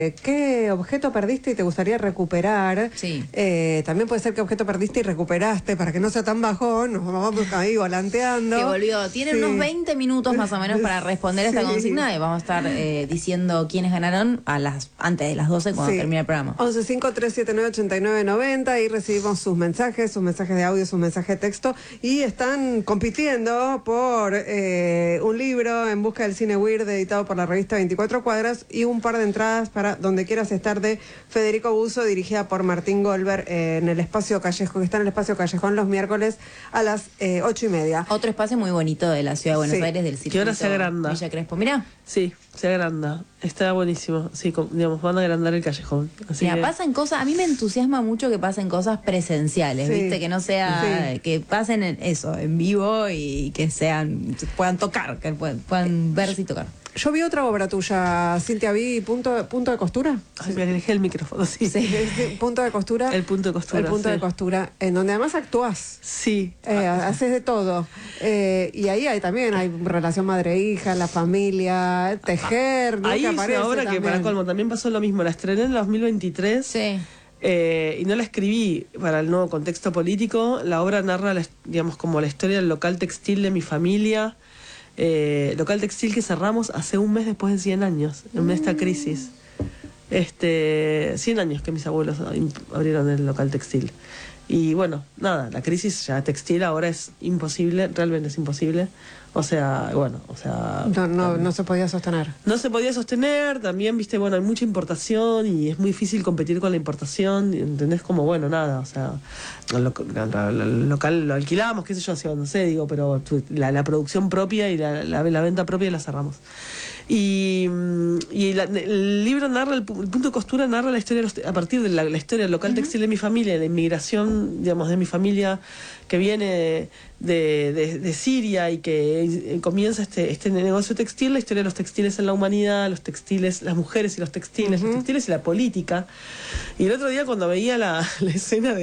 ¿Qué objeto perdiste y te gustaría recuperar? Sí. También puede ser qué objeto perdiste y recuperaste, para que no sea tan bajón, nos vamos ahí volanteando. Que volvió. Tienen unos 20 minutos más o menos para responder esta consigna y vamos a estar diciendo quiénes ganaron antes de las 12 cuando termine el programa. 1153798990 y recibimos sus mensajes de audio, sus mensajes de texto y están compitiendo por un libro En busca del cine weird editado por la revista 24 Cuadras y un par de entradas para Donde quieras estar de Federico Buso, dirigida por Martín Goldberg, en el espacio Callejón, que está en el espacio Callejón los miércoles a las 8:30. Otro espacio muy bonito de la ciudad de Buenos Aires, del circuito. Que ahora se agranda. Villa Crespo, mirá. Sí, se agranda. Está buenísimo. Sí, digamos, van a agrandar el callejón. Así Mira, que... pasan cosas, a mí me entusiasma mucho que pasen cosas presenciales, ¿viste? Que no sea, que pasen en vivo y que puedan tocar, que puedan verse y tocar. Yo vi otra obra tuya, Cintia, vi Punto de Costura. Ay, me alejé el micrófono, sí. Punto de Costura. El Punto de Costura. El Punto de Costura, en donde además actuás. Sí. Haces de todo. Y ahí también hay relación madre-hija, la familia, tejer, ¿no? Ahí que es aparece una obra también. que, para colmo, también pasó lo mismo. La estrené en el 2023. Sí. Y no la escribí para el nuevo contexto político. La obra narra, digamos, como la historia del local textil de mi familia. Local textil que cerramos hace un mes después de 100 años, en esta crisis. 100 años que mis abuelos abrieron el local textil. Y bueno, nada, la crisis ya textil ahora es imposible, realmente es imposible. No se podía sostener. No se podía sostener, también, viste, bueno, hay mucha importación y es muy difícil competir con la importación, ¿entendés? Como, bueno, nada, o sea, el local lo alquilamos, qué sé yo, no sé, digo, pero la producción propia y la venta propia la cerramos. Y el libro narra, el Punto de Costura narra la historia, a partir de la historia del local textil de mi familia, de la inmigración, digamos, de mi familia que viene de Siria y que comienza este negocio textil, la historia de los textiles en la humanidad, los textiles, las mujeres y los textiles, los textiles y la política. Y el otro día cuando veía la escena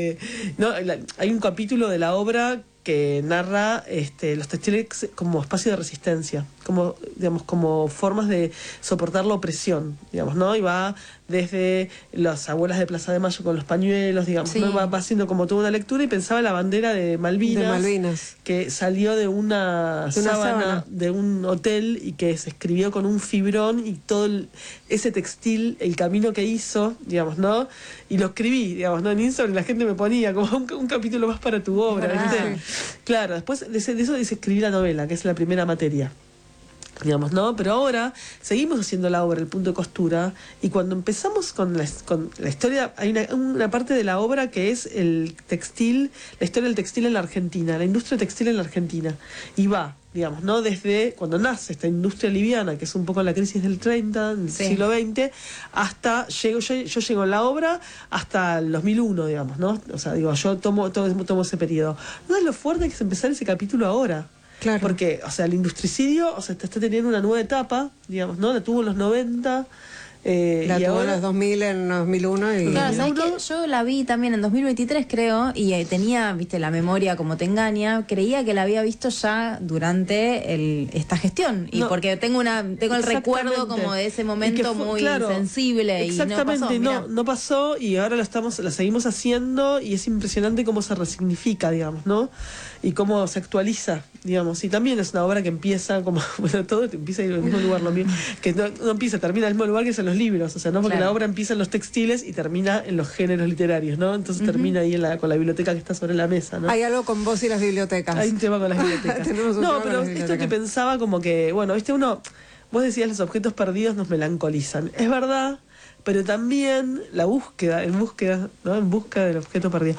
hay un capítulo de la obra que narra los textiles como espacio de resistencia, como, digamos, como formas de soportar la opresión, digamos, ¿no? Y va desde las abuelas de Plaza de Mayo con los pañuelos, digamos, ¿no? Va haciendo como toda una lectura y pensaba la bandera de Malvinas, que salió de una sábana de un hotel y que se escribió con un fibrón y todo ese textil, el camino que hizo, digamos, ¿no? Y lo escribí, digamos, ¿no? En Instagram la gente me ponía como un capítulo más para tu obra, ¿viste? Claro, después de eso escribí la novela, que es la primera materia, digamos, ¿no? Pero ahora seguimos haciendo la obra, el Punto de Costura, y cuando empezamos con la historia, hay una parte de la obra que es el textil, la historia del textil en la Argentina, la industria textil en la Argentina, y va, digamos, ¿no? Desde cuando nace esta industria liviana, que es un poco la crisis del 30, del siglo XX, hasta yo llego en la obra hasta el 2001, digamos, ¿no? O sea, digo, yo tomo ese periodo. No es lo fuerte que es empezar ese capítulo ahora. Claro. Porque, o sea, el industricidio, o sea, está teniendo una nueva etapa, digamos, ¿no? La tuvo en los 90. La tuvo en los 2000, en 2001. Y... Claro, ¿sabes qué? Yo la vi también en 2023, creo, y tenía, viste, la memoria como te engaña. Creía que la había visto ya durante esta gestión. Y porque tengo el recuerdo como de ese momento muy sensible. Exactamente, y no pasó y ahora la seguimos haciendo y es impresionante cómo se resignifica, digamos, ¿no? Y cómo se actualiza, digamos. Y también es una obra que empieza como, bueno, todo empieza en el mismo lugar, lo mismo, que no termina en el mismo lugar que es en los libros, o sea, no, porque la obra empieza en los textiles y termina en los géneros literarios, ¿no? Entonces termina ahí con la biblioteca que está sobre la mesa, ¿no? Hay algo con vos y las bibliotecas. Hay un tema con las bibliotecas. No, pero esto que pensaba como que, bueno, vos decías los objetos perdidos nos melancolizan. Es verdad, pero también la búsqueda, ¿no? En busca del objeto perdido.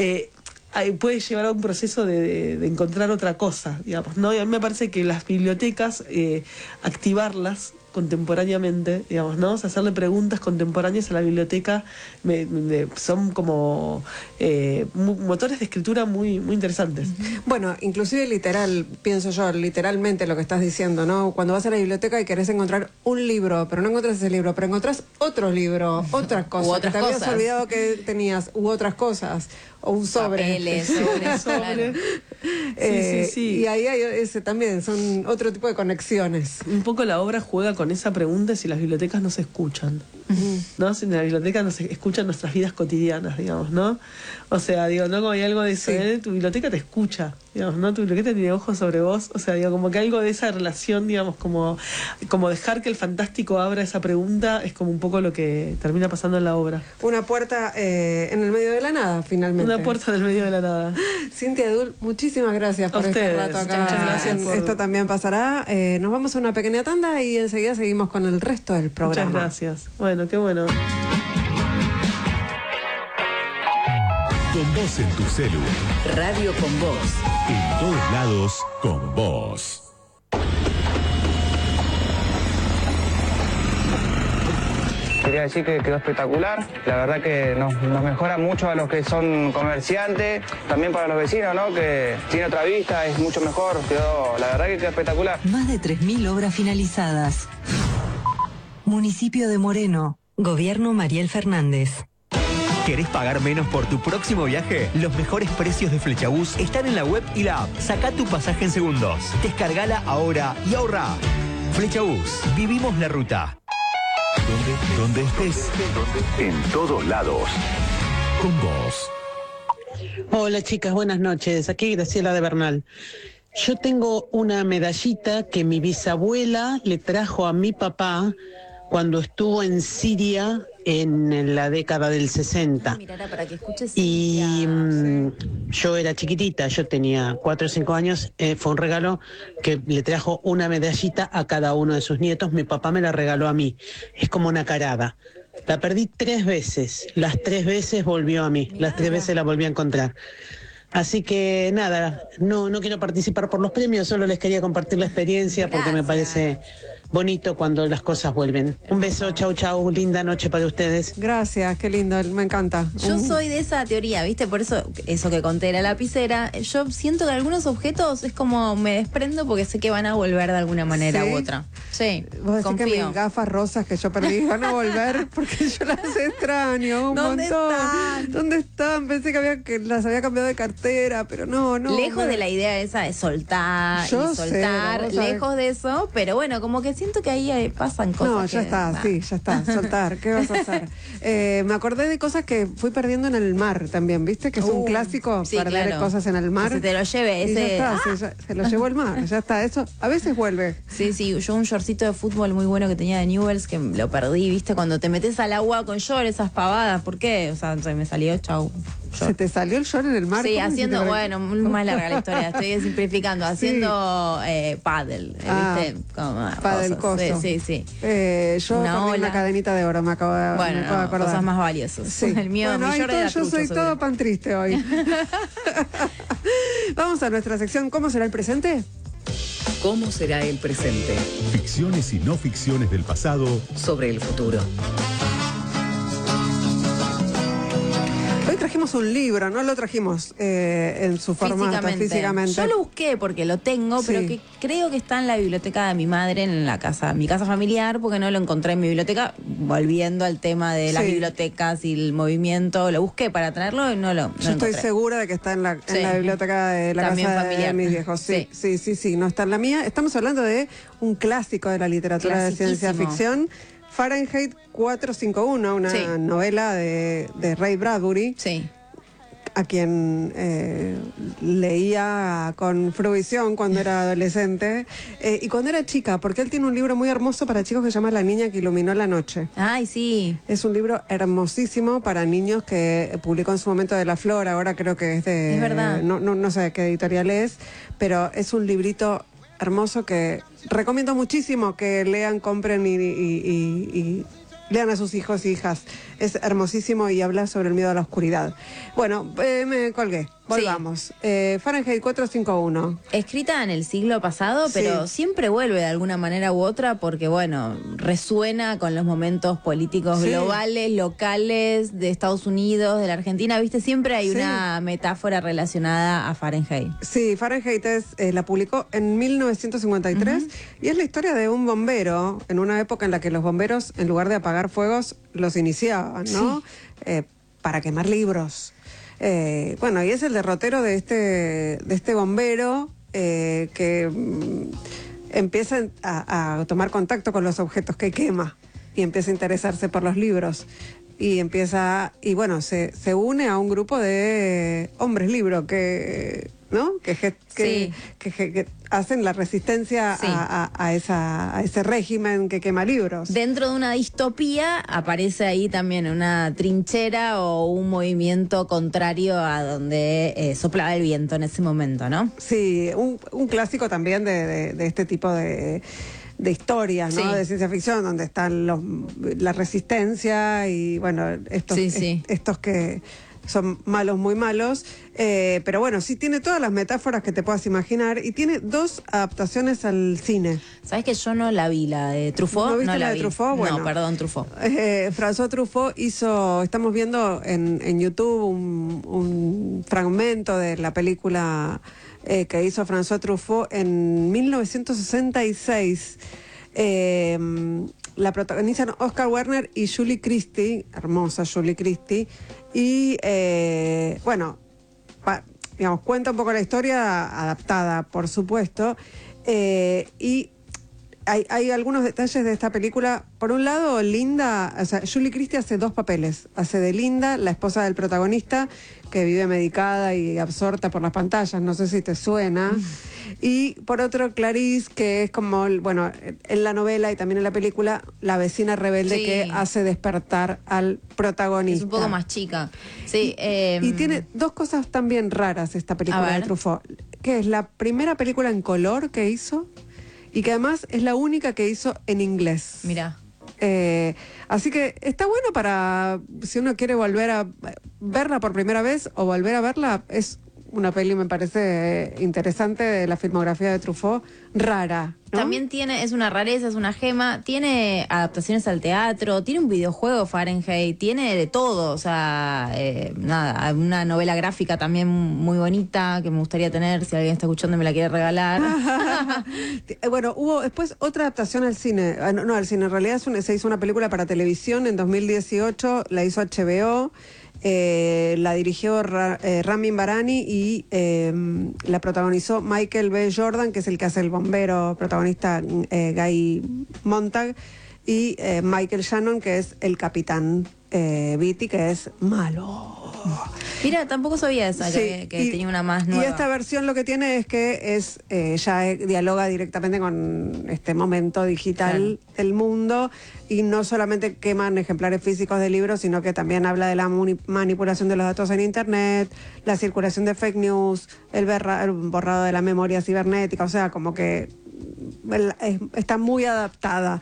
Puede llevar a un proceso de encontrar otra cosa, digamos, ¿no? Y a mí me parece que las bibliotecas, activarlas contemporáneamente, digamos, ¿no? O sea, hacerle preguntas contemporáneas a la biblioteca son como motores de escritura muy, muy interesantes. Bueno, inclusive literal, pienso yo, literalmente lo que estás diciendo, ¿no? Cuando vas a la biblioteca y querés encontrar un libro, pero no encontrás ese libro, pero encontrás otro libro, otras cosas, que te habías olvidado que tenías, u otras cosas, o un sobre. Papeles, sobre. Sí. Y ahí hay también, son otro tipo de conexiones. Un poco la obra juega con esa pregunta si las bibliotecas no se escuchan. ¿no? Si en la biblioteca nos escuchan nuestras vidas cotidianas, digamos, ¿no? O sea, digo, ¿no? Como hay algo de eso, tu biblioteca te escucha, digamos, ¿no? Tu biblioteca tiene ojos sobre vos, o sea, digo, como que algo de esa relación, digamos, como dejar que el fantástico abra esa pregunta, es como un poco lo que termina pasando en la obra. Una puerta en el medio de la nada, finalmente. Una puerta en el medio de la nada. Cintia Edul, muchísimas gracias por este rato acá. Muchas gracias Esto también pasará. Nos vamos a una pequeña tanda y enseguida seguimos con el resto del programa. Muchas gracias. Bueno, qué bueno. Con vos en tu celu. Radio con vos. En todos lados, con vos. Quería decir que quedó espectacular, la verdad que nos mejora mucho a los que son comerciantes, también para los vecinos, ¿no? Que tiene otra vista, es mucho mejor, la verdad que quedó espectacular. Más de 3.000 obras finalizadas. Municipio de Moreno, Gobierno Mariel Fernández. ¿Querés pagar menos por tu próximo viaje? Los mejores precios de Flechabús están en la web y la app. Sacá tu pasaje en segundos. Descargala ahora y ahorra. Flechabús, vivimos la ruta. Donde estés, en todos lados, con vos. Hola chicas, buenas noches. Aquí Graciela de Bernal. Yo tengo una medallita que mi bisabuela le trajo a mi papá cuando estuvo en Siria en la década del 60. Mirá, para que escuches. Y yo era chiquitita, yo tenía 4 o 5 años, fue un regalo que le trajo una medallita a cada uno de sus nietos, mi papá me la regaló a mí, es como una carada. La perdí 3 veces, las 3 veces volvió a mí, las 3 veces la volví a encontrar. Así que nada, no quiero participar por los premios, solo les quería compartir la experiencia porque me parece bonito cuando las cosas vuelven. Un beso, chau, chau, linda noche para ustedes. Gracias, qué lindo, me encanta. Yo soy de esa teoría, ¿viste? Por eso que conté de la lapicera, yo siento que algunos objetos es como me desprendo porque sé que van a volver de alguna manera u otra. Sí, Vos decís confío. que mis gafas rosas que yo perdí van a volver porque yo las extraño un ¿Dónde montón. están? ¿Dónde están? Pensé que las había cambiado de cartera, pero no. Lejos de la idea esa de soltar Yo y soltar, sé, vos sabés. lejos de eso, pero bueno, como que siento que ahí pasan cosas. No, ya está, sí, ya está, soltar, ¿qué vas a hacer? Me acordé de cosas que fui perdiendo en el mar también, ¿viste? Que es un clásico, sí, perder claro. cosas en el mar. Que se te lo lleve, Y ese. ya está, se lo llevó el mar, ya está, eso a veces vuelve. Sí, yo un shortcito de fútbol muy bueno que tenía de Newells que lo perdí, ¿viste? Cuando te metes al agua con short, esas pavadas, ¿por qué? O sea, se me salió, chau. ¿Se te salió el short en el mar? Sí, ¿Cómo haciendo, se te- bueno, muy más larga la historia, estoy simplificando, haciendo paddle, ¿viste? Como Paddle cosas. coso. Sí. Yo Una perdí ola. una cadenita de oro, me acabo de Bueno, me acabo de acordar. cosas más valiosas. Sí. El mío, Bueno, mi ahí short todo, era yo trucho, soy seguro. todo pan triste hoy. Vamos a nuestra sección ¿Cómo será el presente? ¿Cómo será el presente? Ficciones y no ficciones del pasado. Sobre el futuro. Hoy trajimos un libro, no lo trajimos en su formato físicamente. Yo lo busqué porque lo tengo, pero Sí. que creo que está en la biblioteca de mi madre, en mi casa familiar, porque no lo encontré en mi biblioteca. Volviendo al tema de las Sí. bibliotecas y el movimiento, lo busqué para traerlo y no lo Yo estoy encontré. segura de que está en la Sí. biblioteca de la También casa familiar. de mis viejos. Sí, no está en la mía. Estamos hablando de un clásico de la literatura de ciencia Clasiquísimo. ficción, Fahrenheit 451, una Sí. novela de Ray Bradbury, Sí. a quien leía con fruición cuando era adolescente y cuando era chica, porque él tiene un libro muy hermoso para chicos que se llama La niña que iluminó la noche. Ay, sí. Es un libro hermosísimo para niños que publicó en su momento de La Flor, ahora creo que es de... Es verdad. No sé qué editorial es, pero es un librito hermoso que recomiendo muchísimo que lean, compren y lean a sus hijos e hijas. Es hermosísimo y habla sobre el miedo a la oscuridad. Bueno, me colgué. Volvamos. Fahrenheit 451. Escrita en el siglo pasado, pero Sí. siempre vuelve de alguna manera u otra porque, bueno, resuena con los momentos políticos Sí. globales, locales, de Estados Unidos, de la Argentina. ¿Viste? Siempre hay Sí. una metáfora relacionada a Fahrenheit. Sí, Fahrenheit la publicó en 1953 y es la historia de un bombero en una época en la que los bomberos, en lugar de apagar fuegos, los iniciaban, ¿no? Para quemar libros. Bueno, y es el derrotero de este bombero que empieza a tomar contacto con los objetos que quema. y empieza a interesarse por los libros. Y bueno, se une a un grupo de hombres libro que hacen la resistencia a ese régimen que quema libros. Dentro de una distopía aparece ahí también una trinchera o un movimiento contrario a donde soplaba el viento en ese momento, ¿no? Sí, un clásico también de este tipo de historias, ¿no? De ciencia ficción, donde están la resistencia y, bueno, estos que son malos, muy malos. Pero bueno, sí tiene todas las metáforas que te puedas imaginar y tiene 2 adaptaciones al cine. ¿Sabes que yo no la vi, la de Truffaut? ¿No viste la de vi. Truffaut? Bueno, no, perdón, Truffaut. François Truffaut estamos viendo en YouTube un fragmento de la película que hizo François Truffaut en 1966. La protagonizan Oscar Werner y Julie Christie, hermosa Julie Christie, y digamos, cuenta un poco la historia, adaptada, por supuesto, y hay algunos detalles de esta película. Por un lado, Linda, o sea, Julie Christie hace 2 papeles. Hace de Linda, la esposa del protagonista, que vive medicada y absorta por las pantallas, no sé si te suena. Y por otro, Clarice, que es como, bueno, en la novela y también en la película, la vecina rebelde que hace despertar al protagonista. Es un poco más chica. Sí, y tiene 2 cosas también raras esta película de Truffaut, que es la primera película en color que hizo y que además es la única que hizo en inglés. Mirá. Así que está bueno para, si uno quiere volver a verla por primera vez o volver a verla, es una peli, me parece interesante, de la filmografía de Truffaut, rara, ¿no? También es una rareza, es una gema, tiene adaptaciones al teatro, tiene un videojuego, Fahrenheit, tiene de todo, o sea, una novela gráfica también muy bonita que me gustaría tener, si alguien está escuchando y me la quiere regalar. Bueno, hubo después otra adaptación al cine, no al cine, en realidad se hizo una película para televisión en 2018, la hizo HBO. La dirigió Ramin Barani y la protagonizó Michael B. Jordan, que es el que hace el bombero protagonista, Guy Montag, y Michael Shannon, que es el capitán Beatty, que es malo. Mira, tampoco sabía esa, que tenía una más nueva. Y esta versión lo que tiene es que dialoga directamente con este momento digital del mundo, y no solamente queman ejemplares físicos de libros, sino que también habla de la manipulación de los datos en Internet, la circulación de fake news, el borrado de la memoria cibernética, o sea, como que está muy adaptada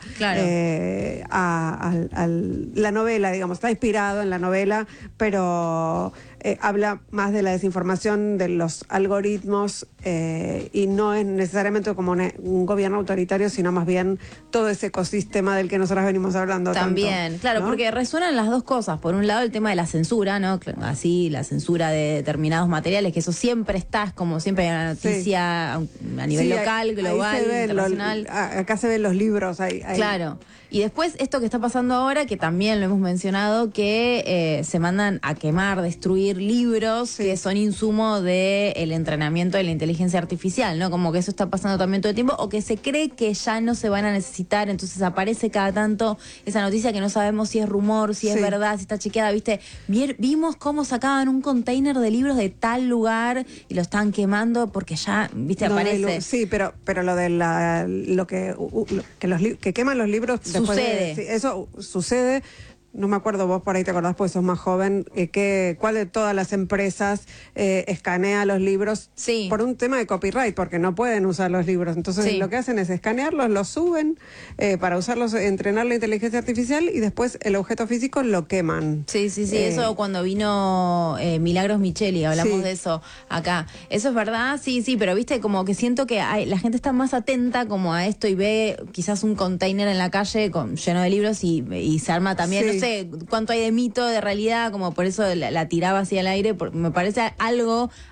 a la novela, digamos, está inspirado en la novela, pero habla más de la desinformación, de los algoritmos, y no es necesariamente como un gobierno autoritario, sino más bien todo ese ecosistema del que nosotros venimos hablando también, tanto, claro, ¿no? Porque resuenan las 2 cosas. Por un lado, el tema de la censura, ¿no? Así, la censura de determinados materiales, que eso siempre está, es como siempre hay una noticia a nivel local, global, internacional. Acá se ven los libros. Claro. Y después, esto que está pasando ahora, que también lo hemos mencionado, que se mandan a quemar, destruir libros que son insumo del entrenamiento de la inteligencia artificial, ¿no? Como que eso está pasando también todo el tiempo, o que se cree que ya no se van a necesitar, entonces aparece cada tanto esa noticia que no sabemos si es rumor, si es verdad, si está chequeada, ¿viste? Vimos cómo sacaban un container de libros de tal lugar y lo estaban quemando porque ya, ¿viste? Aparece. Sí, pero lo de que queman los libros sucede. Eso sucede. No me acuerdo, vos por ahí te acordás porque sos más joven, ¿cuál de todas las empresas escanea los libros por un tema de copyright? Porque no pueden usar los libros. Entonces lo que hacen es escanearlos, los suben para usarlos, entrenar la inteligencia artificial, y después el objeto físico lo queman. Sí, eso cuando vino Milagros Micheli, hablamos de eso acá. Eso es verdad, sí, pero viste, como que siento que la gente está más atenta como a esto y ve quizás un container en la calle lleno de libros y se arma también, no sé cuánto hay de mito, de realidad, como por eso la tiraba así al aire, porque me parece algo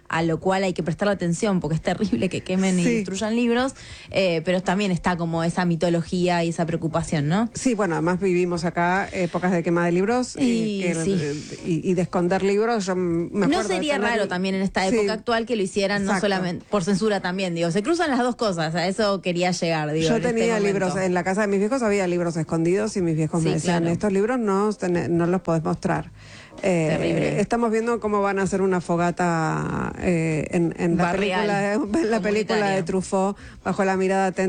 a lo cual hay que prestarle atención, porque es terrible que quemen y destruyan libros, pero también está como esa mitología y esa preocupación, ¿no? Sí, bueno, además vivimos acá épocas de quema de libros y de esconder libros. Yo me no acuerdo sería raro también en esta época actual que lo hicieran, no solamente por censura también, digo, se cruzan las dos cosas, a eso quería llegar, digo. Yo tenía libros, en la casa de mis viejos había libros escondidos y mis viejos me decían, estos libros no los podés mostrar. Estamos viendo cómo van a hacer una fogata en la película de Truffaut, bajo la mirada atenta